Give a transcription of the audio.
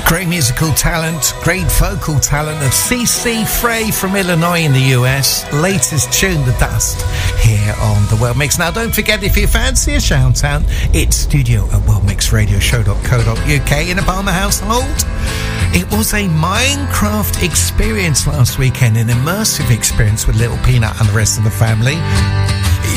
Great musical talent, great vocal talent of CC Frey from Illinois in the US. Latest tune, The Dust, here on the World Mix. Now, don't forget, if you fancy a shout out, it's studio@worldmixradioshow.co.uk in a Palmer household. It was a Minecraft experience last weekend, an immersive experience with Little Peanut and the rest of the family.